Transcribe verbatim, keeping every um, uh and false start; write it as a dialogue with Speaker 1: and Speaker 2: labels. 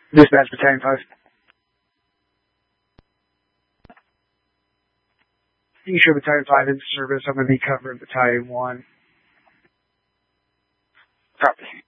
Speaker 1: Dispatch Battalion five. You show Battalion five in service. I'm going to be covering Battalion one. Copy.